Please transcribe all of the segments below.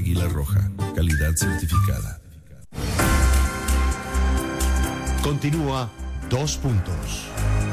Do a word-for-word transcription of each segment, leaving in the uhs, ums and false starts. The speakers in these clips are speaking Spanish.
Águila Roja, calidad certificada. Continúa Dos Puntos.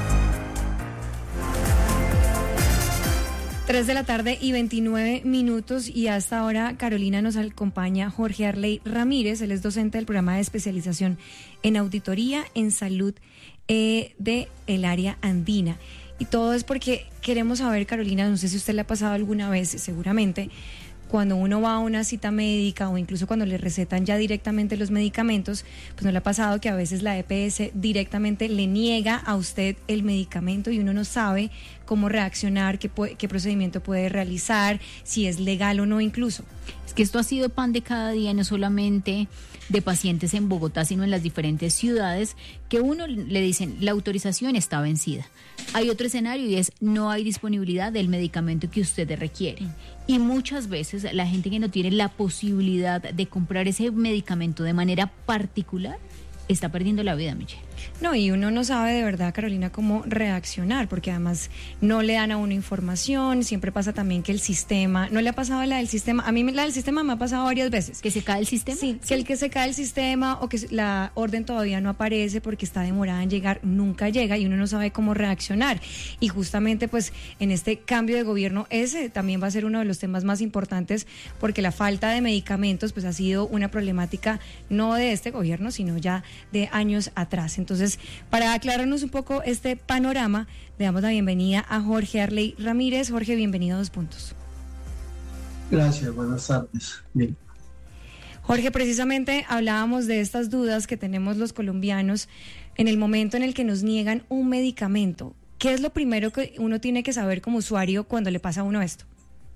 Tres de la tarde y veintinueve minutos, y hasta ahora, Carolina, nos acompaña Jorge Arley Ramírez. Él es docente del programa de especialización en auditoría en salud eh, de el área andina. Y todo es porque queremos saber, Carolina, no sé si a usted le ha pasado alguna vez, seguramente, cuando uno va a una cita médica o incluso cuando le recetan ya directamente los medicamentos, pues no le ha pasado que a veces la E P S directamente le niega a usted el medicamento y uno no sabe cómo reaccionar, qué, puede, qué procedimiento puede realizar, si es legal o no incluso. Es que esto ha sido pan de cada día, no solamente de pacientes en Bogotá, sino en las diferentes ciudades, que uno le dicen la autorización está vencida. Hay otro escenario y es no hay disponibilidad del medicamento que usted requiere. Y muchas veces la gente que no tiene la posibilidad de comprar ese medicamento de manera particular está perdiendo la vida, Michelle. No, y uno no sabe de verdad, Carolina, cómo reaccionar, porque además no le dan a uno información. Siempre pasa también que el sistema, ¿no le ha pasado la del sistema? A mí la del sistema me ha pasado varias veces. ¿Que se cae el sistema? Sí, sí, que el que se cae el sistema o que la orden todavía no aparece porque está demorada en llegar, nunca llega y uno no sabe cómo reaccionar. Y justamente pues en este cambio de gobierno ese también va a ser uno de los temas más importantes, porque la falta de medicamentos pues ha sido una problemática no de este gobierno, sino ya de años atrás. Entonces, para aclararnos un poco este panorama, le damos la bienvenida a Jorge Arley Ramírez. Jorge, bienvenido a Dos Puntos. Gracias, buenas tardes. Bien. Jorge, precisamente hablábamos de estas dudas que tenemos los colombianos en el momento en el que nos niegan un medicamento. ¿Qué es lo primero que uno tiene que saber como usuario cuando le pasa a uno esto?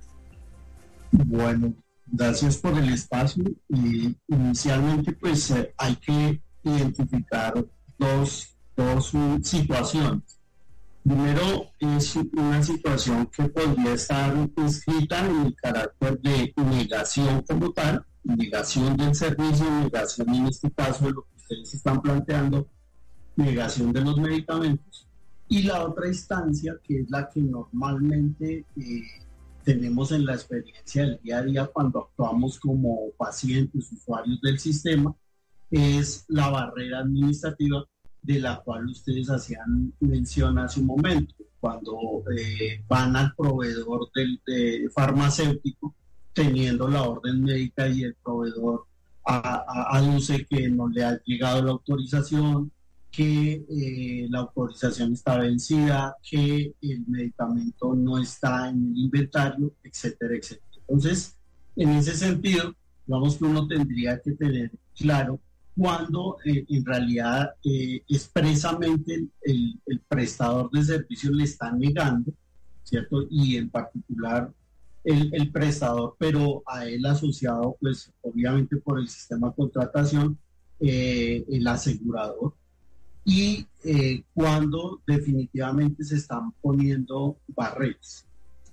Bueno, gracias por el espacio. Y inicialmente pues eh, hay que identificar dos, dos uh, situaciones. Primero, es una situación que podría estar inscrita en el carácter de negación como tal, negación del servicio, negación en este caso de lo que ustedes están planteando, negación de los medicamentos. Y la otra instancia, que es la que normalmente eh, tenemos en la experiencia del día a día cuando actuamos como pacientes, usuarios del sistema, es la barrera administrativa de la cual ustedes hacían mención hace un momento, cuando eh, van al proveedor del de farmacéutico teniendo la orden médica y el proveedor a, a, aduce que no le ha llegado la autorización, que eh, la autorización está vencida, que el medicamento no está en el inventario, etcétera, etcétera. Entonces, en ese sentido, digamos que uno tendría que tener claro cuando eh, en realidad eh, expresamente el, el, el prestador de servicios le está negando, ¿cierto? Y en particular el, el prestador, pero a él asociado, pues obviamente por el sistema de contratación, eh, el asegurador, y eh, cuando definitivamente se están poniendo barreras.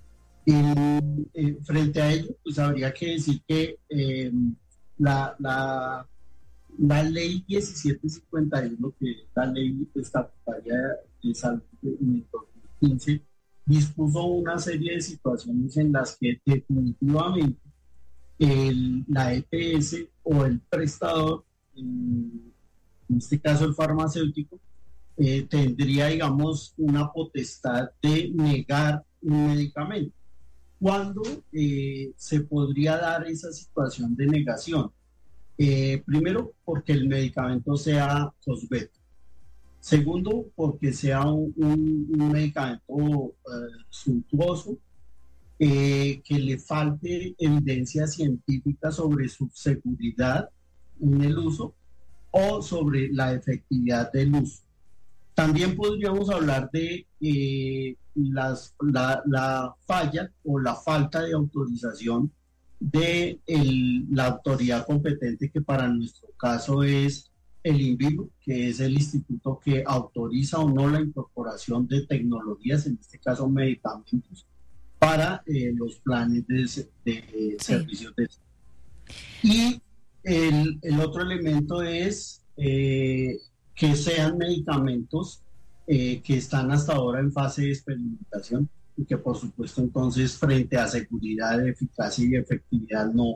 En, en, frente a ello, pues habría que decir que eh, la... la La ley diecisiete cincuenta y uno, que es la ley estatutaria de salud en dos mil quince, dispuso una serie de situaciones en las que definitivamente el, la E P S o el prestador, en, en este caso el farmacéutico, eh, tendría, digamos, una potestad de negar un medicamento. ¿Cuándo eh, se podría dar esa situación de negación? Eh, primero, porque el medicamento sea cosmético. Segundo, porque sea un, un, un medicamento eh, suntuoso, eh, que le falte evidencia científica sobre su seguridad en el uso o sobre la efectividad del uso. También podríamos hablar de eh, las, la, la falla o la falta de autorización de el, la autoridad competente, que para nuestro caso es el INVIMA, que es el instituto que autoriza o no la incorporación de tecnologías, en este caso medicamentos, para eh, los planes de, de sí. servicios de salud. Y el, el otro elemento es eh, que sean medicamentos eh, que están hasta ahora en fase de experimentación, y que por supuesto entonces frente a seguridad, eficacia y efectividad no,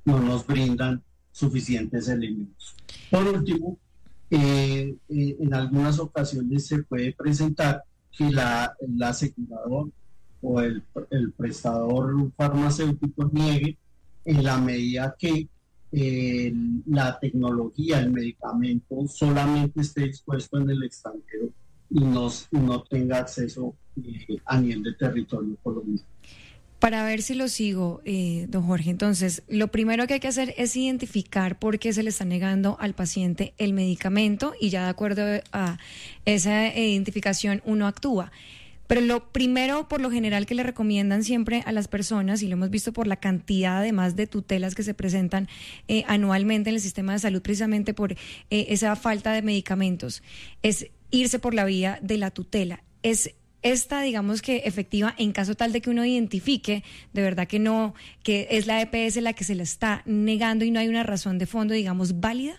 no nos brindan suficientes elementos. Por último, eh, eh, en algunas ocasiones se puede presentar que la, el asegurador o el, el prestador farmacéutico niegue en la medida que eh, la tecnología, el medicamento solamente esté dispuesto en el extranjero y no, no tenga acceso eh, a nivel de territorio colombiano. Para ver si lo sigo, eh, don Jorge, entonces, lo primero que hay que hacer es identificar por qué se le está negando al paciente el medicamento y ya de acuerdo a esa identificación uno actúa. Pero lo primero, por lo general, que le recomiendan siempre a las personas, y lo hemos visto por la cantidad además de tutelas que se presentan eh, anualmente en el sistema de salud, precisamente por eh, esa falta de medicamentos, es irse por la vía de la tutela. Es esta, digamos que efectiva, en caso tal de que uno identifique de verdad que no, que es la E P S la que se le está negando y no hay una razón de fondo, digamos, válida.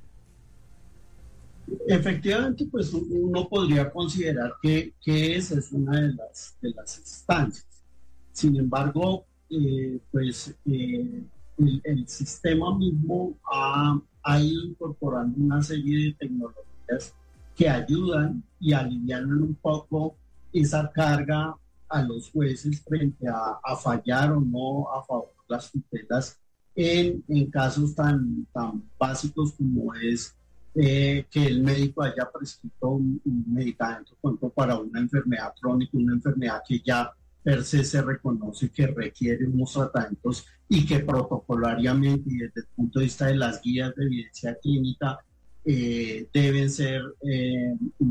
Efectivamente, pues uno podría considerar que, que esa es una de las, de las instancias. Sin embargo, eh, pues eh, el, el sistema mismo ha, ha ido incorporando una serie de tecnologías que ayudan y alivian un poco esa carga a los jueces frente a, a fallar o no a favor de las tutelas en, en casos tan, tan básicos como es Eh, que el médico haya prescrito un, un medicamento, por ejemplo, para una enfermedad crónica, una enfermedad que ya per se se reconoce que requiere unos tratamientos y que protocolariamente y desde el punto de vista de las guías de evidencia clínica eh, deben ser eh,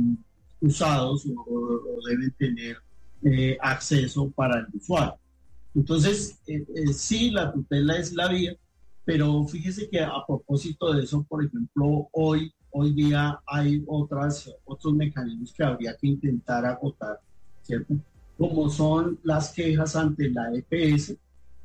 usados o, o deben tener eh, acceso para el usuario. Entonces, eh, eh, sí, la tutela es la vía, pero fíjese que a propósito de eso, por ejemplo, hoy, hoy día hay otras, otros mecanismos que habría que intentar agotar, ¿cierto? Como son las quejas ante la E P S,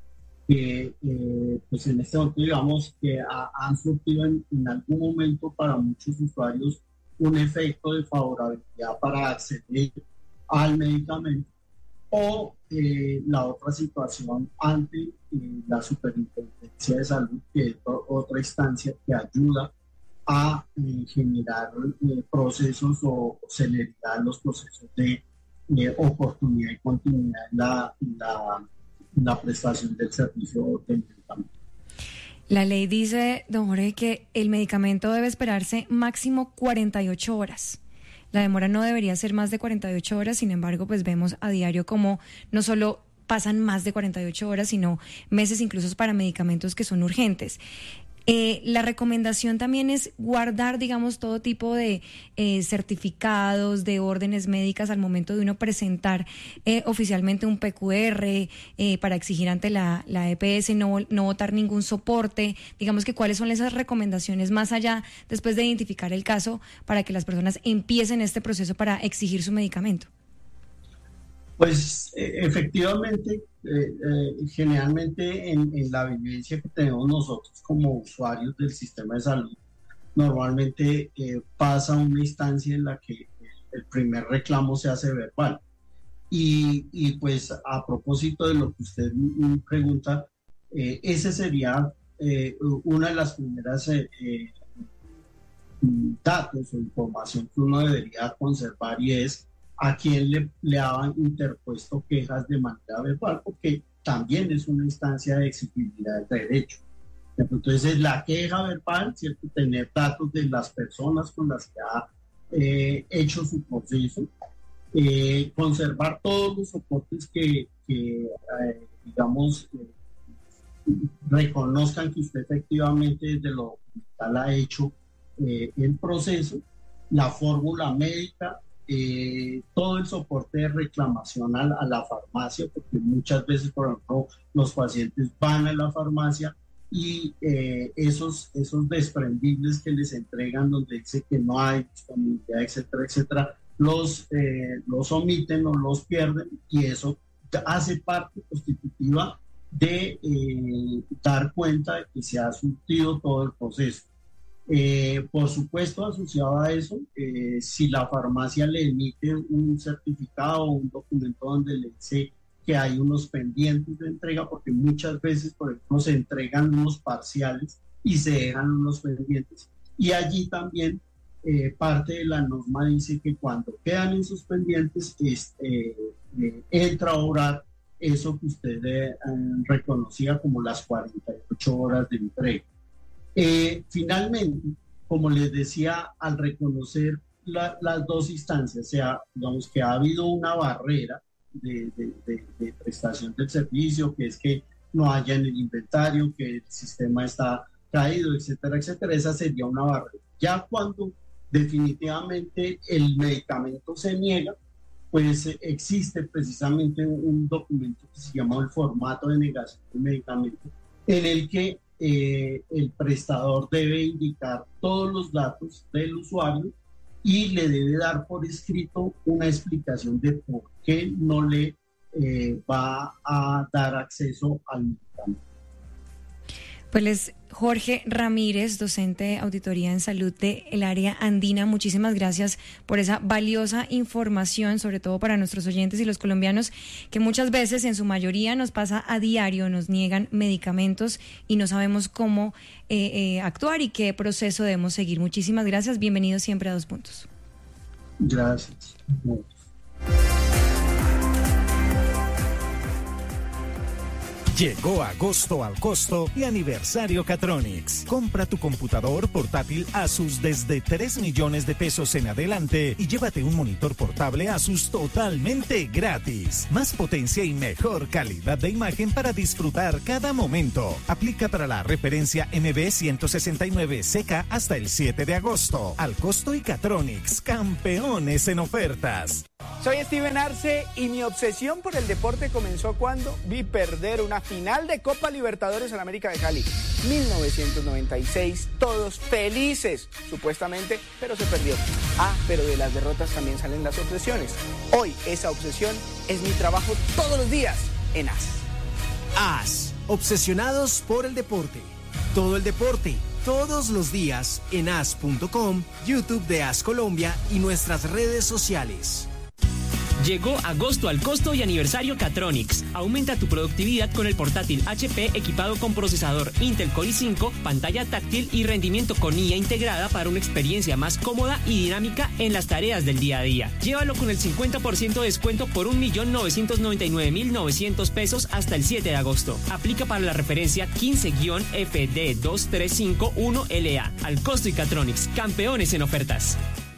que eh, pues en este momento digamos que ha, han surtido en, en algún momento para muchos usuarios un efecto de favorabilidad para acceder al medicamento, o eh, la otra situación ante eh, la Superintendencia de Salud, que es otra instancia que ayuda a eh, generar eh, procesos o celeridad en los procesos de eh, oportunidad y continuidad en la, en la, en la prestación del servicio del medicamento. La ley dice, don Jorge, que el medicamento debe esperarse máximo cuarenta y ocho horas. La demora no debería ser más de cuarenta y ocho horas, sin embargo, pues vemos a diario como no solo pasan más de cuarenta y ocho horas, sino meses incluso para medicamentos que son urgentes. Eh, la recomendación también es guardar, digamos, todo tipo de eh, certificados, de órdenes médicas al momento de uno presentar eh, oficialmente un P Q R eh, para exigir ante la, la E P S no, no votar ningún soporte. Digamos que cuáles son esas recomendaciones más allá, después de identificar el caso, para que las personas empiecen este proceso para exigir su medicamento. Pues eh, efectivamente, eh, eh, generalmente en, en la vivencia que tenemos nosotros como usuarios del sistema de salud, normalmente eh, pasa una instancia en la que el primer reclamo se hace verbal. Y, y pues a propósito de lo que usted me pregunta, eh, ese sería eh, una de las primeras eh, eh, datos o información que uno debería conservar, y es a quien le, le han interpuesto quejas de manera verbal, porque también es una instancia de exigibilidad del derecho. Entonces, la queja verbal, ¿cierto? Tener datos de las personas con las que ha eh, hecho su proceso, eh, conservar todos los soportes que, que eh, digamos, eh, reconozcan que usted efectivamente desde lo documental ha hecho eh, el proceso, la fórmula médica, Eh, todo el soporte de reclamación a, a la farmacia, porque muchas veces, por ejemplo, los pacientes van a la farmacia y eh, esos, esos desprendibles que les entregan donde dice que no hay disponibilidad, etcétera, etcétera, los, eh, los omiten o los pierden, y eso hace parte constitutiva de eh, dar cuenta de que se ha surtido todo el proceso. Eh, por supuesto, asociado a eso, eh, si la farmacia le emite un certificado o un documento donde le dice que hay unos pendientes de entrega, porque muchas veces, por ejemplo, se entregan unos parciales y se dejan unos pendientes. Y allí también eh, parte de la norma dice que cuando quedan en sus pendientes, este, eh, entra a obrar eso que usted eh, reconocía como las cuarenta y ocho horas de entrega. Eh, finalmente, como les decía, al reconocer la, las dos instancias, o sea, digamos que ha habido una barrera de, de, de, de prestación del servicio, que es que no haya en el inventario, que el sistema está caído, etcétera, etcétera, esa sería una barrera. Ya cuando definitivamente el medicamento se niega, pues existe precisamente un documento que se llama el formato de negación del medicamento, en el que eh, el prestador debe indicar todos los datos del usuario y le debe dar por escrito una explicación de por qué no le eh, va a dar acceso al medicamento. Pues les Jorge Ramírez, docente de auditoría en salud del área andina, muchísimas gracias por esa valiosa información, sobre todo para nuestros oyentes y los colombianos, que muchas veces, en su mayoría, nos pasa a diario, nos niegan medicamentos y no sabemos cómo eh, eh, actuar y qué proceso debemos seguir. Muchísimas gracias, bienvenidos siempre a Dos Puntos. Gracias. Llegó agosto al costo y aniversario Catronics. Compra tu computador portátil Asus desde tres millones de pesos en adelante y llévate un monitor portable Asus totalmente gratis. Más potencia y mejor calidad de imagen para disfrutar cada momento. Aplica para la referencia M B ciento sesenta y nueve C K hasta el siete de agosto. Al costo y Catronics, campeones en ofertas. Soy Steven Arce y mi obsesión por el deporte comenzó cuando vi perder una final de Copa Libertadores en América de Cali. mil novecientos noventa y seis, todos felices, supuestamente, pero se perdió. Ah, pero de las derrotas también salen las obsesiones. Hoy esa obsesión es mi trabajo todos los días en A S. A S, obsesionados por el deporte. Todo el deporte, todos los días en A S punto com, YouTube de A S Colombia y nuestras redes sociales. Llegó agosto al costo y aniversario Catronics. Aumenta tu productividad con el portátil H P equipado con procesador Intel Core i cinco, pantalla táctil y rendimiento con I A integrada para una experiencia más cómoda y dinámica en las tareas del día a día. Llévalo con el cincuenta por ciento de descuento por un millón novecientos noventa y nueve mil novecientos pesos hasta el siete de agosto. Aplica para la referencia quince F D dos tres cinco uno L A. Al costo y Catronics, campeones en ofertas.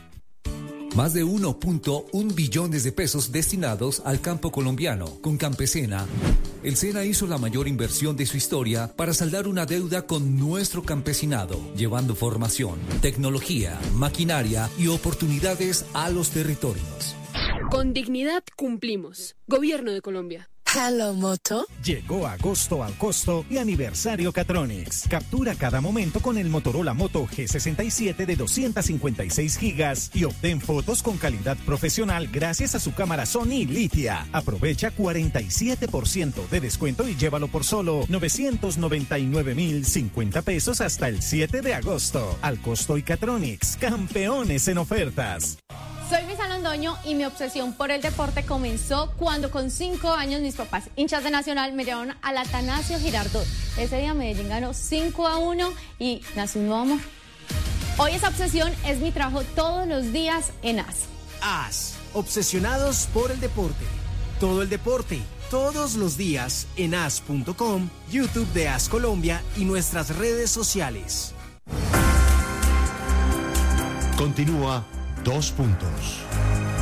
Más de uno punto uno billones de pesos destinados al campo colombiano. Con Campesena, el SENA hizo la mayor inversión de su historia para saldar una deuda con nuestro campesinado, llevando formación, tecnología, maquinaria y oportunidades a los territorios. Con dignidad cumplimos. Gobierno de Colombia. Hello Moto. Llegó agosto al costo y aniversario Catronics. Captura cada momento con el Motorola Moto G sesenta y siete de doscientos cincuenta y seis gigas y obtén fotos con calidad profesional gracias a su cámara Sony Litia. Aprovecha cuarenta y siete por ciento de descuento y llévalo por solo novecientos noventa y nueve mil cincuenta pesos hasta el siete de agosto. Al costo y Catronics, campeones en ofertas. Soy Misa Londoño y mi obsesión por el deporte comenzó cuando con cinco años mis papás, hinchas de Nacional, me llevaron al Atanasio Girardot. Ese día Medellín ganó cinco a uno y nació un nuevo amor. Hoy esa obsesión es mi trabajo todos los días en A S. A S, obsesionados por el deporte. Todo el deporte, todos los días en A S punto com, YouTube de A S Colombia y nuestras redes sociales. Continúa Dos Puntos.